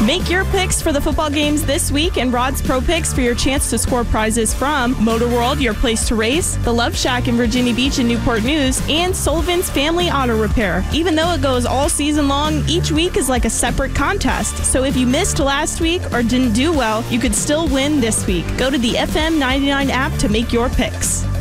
Make your picks for the football games this week and Rod's Pro Picks for your chance to score prizes from Motor World, your place to race, the Love Shack in Virginia Beach and Newport News, and Sullivan's Family Auto Repair. Even though it goes all season long, each week is like a separate contest. So if you missed last week or didn't do well, you could still win this week. Go to the FM 99 app to make your picks.